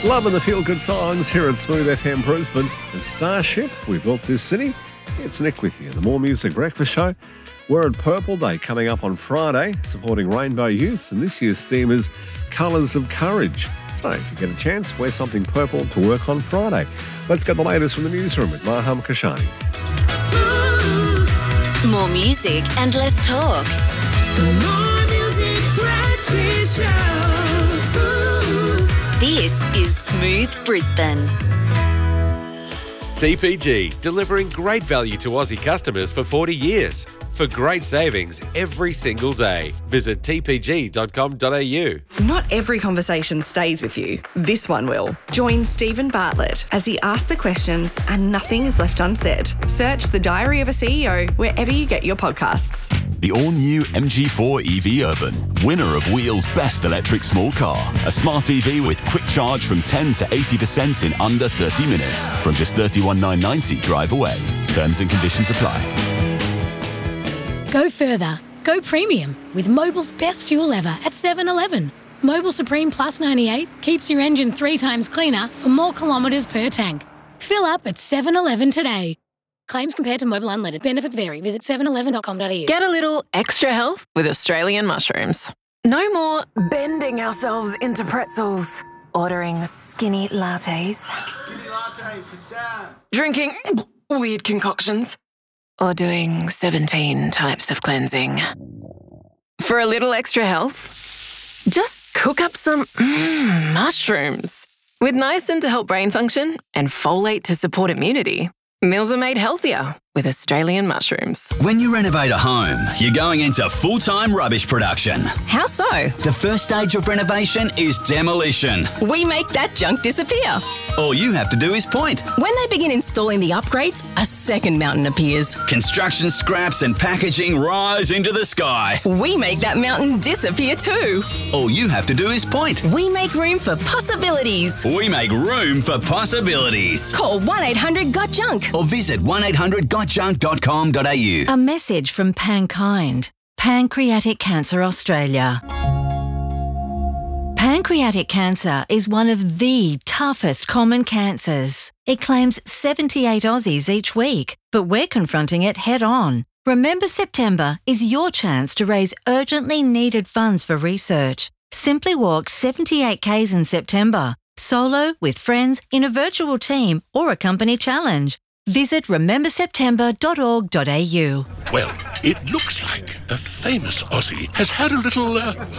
Loving the feel-good songs here at Smooth FM Brisbane. And Starship, we built this city. It's Nick with you. The More Music Breakfast Show. We're at Purple Day coming up on Friday, supporting Rainbow Youth. And this year's theme is Colours of Courage. So if you get a chance, wear something purple to work on Friday. Let's get the latest from the newsroom with Maham Kashani. More music and less talk. The More Music Breakfast Show. This is Smooth Brisbane. TPG, delivering great value to Aussie customers for 40 years. For great savings every single day. Visit tpg.com.au. Not every conversation stays with you. This one will. Join Stephen Bartlett as he asks the questions and nothing is left unsaid. Search The Diary of a CEO wherever you get your podcasts. The all-new MG4 EV Urban, winner of Wheel's Best Electric Small Car. A smart EV with quick charge from 10 to 80% in under 30 minutes. From just $31,990 drive away. Terms and conditions apply. Go further. Go premium with Mobil's best fuel ever at 7-Eleven. Mobil Supreme Plus 98 keeps your engine 3 times cleaner for more kilometres per tank. Fill up at 7-Eleven today. Claims compared to Mobil Unleaded. Benefits vary. Visit 711.com.au. Get a little extra health with Australian mushrooms. No more bending ourselves into pretzels. Ordering skinny lattes. Skinny latte for Sam. Drinking weird concoctions. Or doing 17 types of cleansing. For a little extra health, just cook up some mushrooms. With niacin to help brain function and folate to support immunity, meals are made healthier with Australian mushrooms. When you renovate a home, you're going into full-time rubbish production. How so? The first stage of renovation is demolition. We make that junk disappear. All you have to do is point. When they begin installing the upgrades, a second mountain appears. Construction scraps and packaging rise into the sky. We make that mountain disappear too. All you have to do is point. We make room for possibilities. We make room for possibilities. Call 1-800-GOT-JUNK or visit 1-800-GOT-JUNK.com.au. A message from Pankind, Pancreatic Cancer Australia. Pancreatic cancer is one of the toughest common cancers. It claims 78 Aussies each week, but we're confronting it head on. Remember September is your chance to raise urgently needed funds for research. Simply walk 78 Ks in September, solo, with friends, in a virtual team or a company challenge. Visit rememberseptember.org.au. Well, it looks like a famous Aussie has had a little,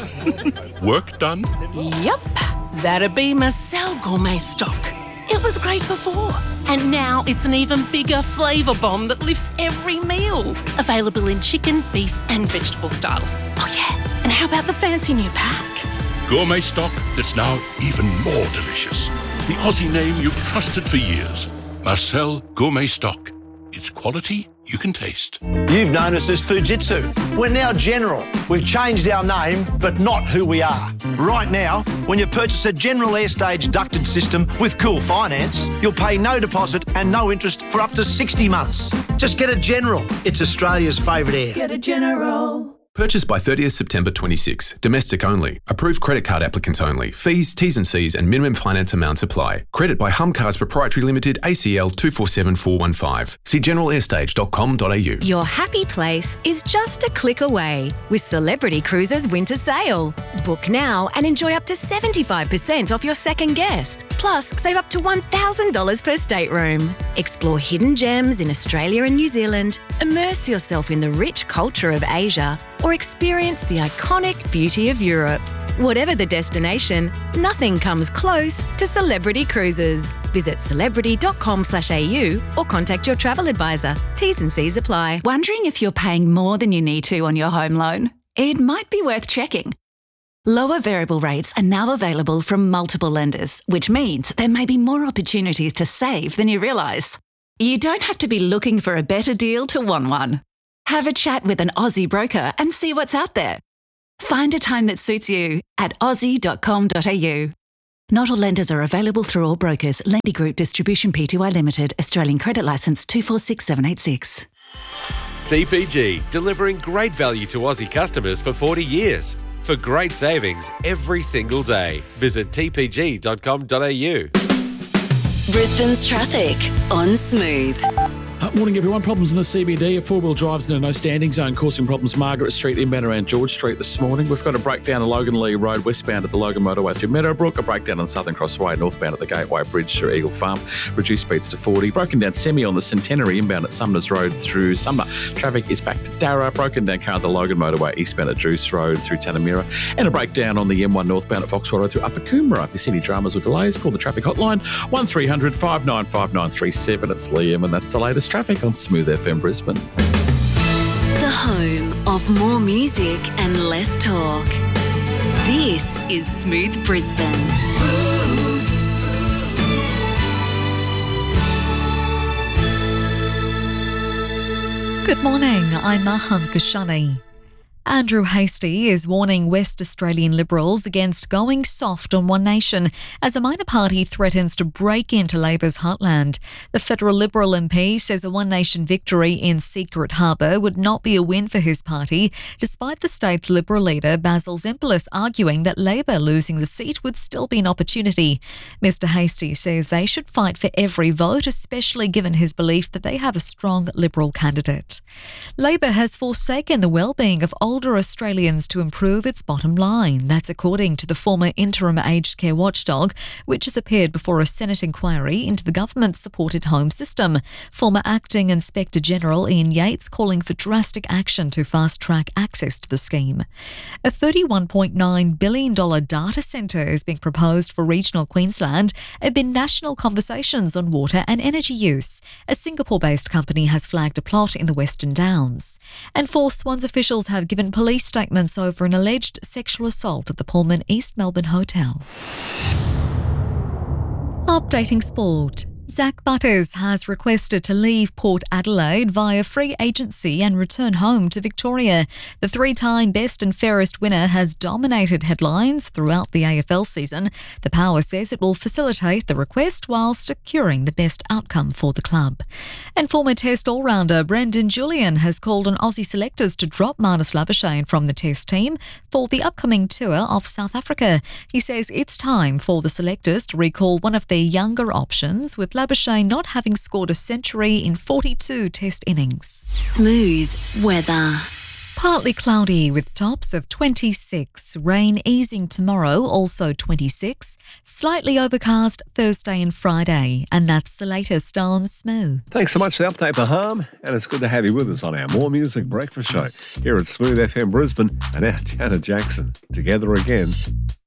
work done. Yep, that'd be Marcel Gourmet Stock. It was great before, and now it's an even bigger flavour bomb that lifts every meal. Available in chicken, beef and vegetable styles. Oh yeah, and how about the fancy new pack? Gourmet Stock that's now even more delicious. The Aussie name you've trusted for years. Marcel Gourmet Stock. It's quality you can taste. You've known us as Fujitsu. We're now General. We've changed our name, but not who we are. Right now, when you purchase a General Airstage ducted system with Cool Finance, you'll pay no deposit and no interest for up to 60 months. Just get a General. It's Australia's favourite air. Get a General. Purchased by 30th September 26. Domestic only. Approved credit card applicants only. Fees, T's and C's and minimum finance amounts apply. Credit by Humcars Proprietary Limited, ACL 247415. See generalairstage.com.au. Your happy place is just a click away with Celebrity Cruises Winter Sale. Book now and enjoy up to 75% off your second guest. Plus, save up to $1,000 per stateroom. Explore hidden gems in Australia and New Zealand. Immerse yourself in the rich culture of Asia. Or experience the iconic beauty of Europe. Whatever the destination, nothing comes close to Celebrity Cruises. Visit celebrity.com.au or contact your travel advisor. T's and C's apply. Wondering if you're paying more than you need to on your home loan? It might be worth checking. Lower variable rates are now available from multiple lenders, which means there may be more opportunities to save than you realise. You don't have to be looking for a better deal to want one. Have a chat with an Aussie broker and see what's out there. Find a time that suits you at aussie.com.au. Not all lenders are available through all brokers. Lendy Group Distribution Pty Limited. Australian Credit Licence 246786. TPG, delivering great value to Aussie customers for 40 years. For great savings every single day, visit tpg.com.au. Brisbane's traffic on Smooth. Morning, everyone. Problems in the CBD. A four-wheel drive's in a no standing zone causing problems Margaret Street inbound around George Street this morning. We've got a breakdown at Logan Lee Road westbound at the Logan Motorway through Meadowbrook. A breakdown on Southern Crossway northbound at the Gateway Bridge through Eagle Farm. Reduced speeds to 40. Broken down semi on the Centenary inbound at Sumners Road through Sumner. Traffic is back to Darra. Broken down car at the Logan Motorway eastbound at Juice Road through Tanamira. And a breakdown on the M1 northbound at Foxwater through Upper Coomera. If you see any dramas or delays, call the traffic hotline 1300 595937. It's Liam, and that's the latest traffic on Smooth FM Brisbane. The home of more music and less talk. This is Smooth Brisbane. Good morning, I'm Maham Kashani. Andrew Hastie is warning West Australian Liberals against going soft on One Nation as a minor party threatens to break into Labor's heartland. The federal Liberal MP says a One Nation victory in Secret Harbour would not be a win for his party, despite the state's Liberal leader Basil Zempilas arguing that Labor losing the seat would still be an opportunity. Mr Hastie says they should fight for every vote, especially given his belief that they have a strong Liberal candidate. Labor has forsaken the well-being of older Australians to improve its bottom line. That's according to the former interim aged care watchdog, which has appeared before a Senate inquiry into the government-supported home system. Former Acting Inspector General Ian Yates calling for drastic action to fast-track access to the scheme. A $31.9 billion data centre is being proposed for regional Queensland amid national conversations on water and energy use. A Singapore-based company has flagged a plot in the Western Downs. And 4 Swans officials have given police statements over an alleged sexual assault at the Pullman East Melbourne Hotel. Updating sport. Zach Butters has requested to leave Port Adelaide via free agency and return home to Victoria. The 3-time best and fairest winner has dominated headlines throughout the AFL season. The Power says it will facilitate the request while securing the best outcome for the club. And former Test all-rounder Brendan Julian has called on Aussie selectors to drop Marnus Labuschagne from the Test team for the upcoming tour of South Africa. He says it's time for the selectors to recall one of their younger options, with Labuschagne not having scored a century in 42 Test innings. Smooth weather. Partly cloudy with tops of 26. Rain easing tomorrow, also 26. Slightly overcast Thursday and Friday. And that's the latest on Smooth. Thanks so much for the update, Baham. And it's good to have you with us on our More Music Breakfast Show here at Smooth FM Brisbane. And now Janet Jackson. Together again.